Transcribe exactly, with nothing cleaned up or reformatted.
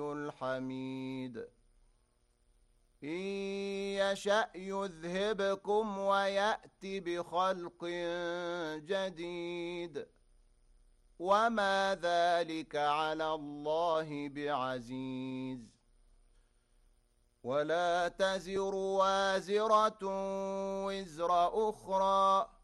الحميد إن يشأ يذهبكم ويأت بخلق جديد وما ذلك على الله بعزيز ولا تزر وازرة وزر أخرى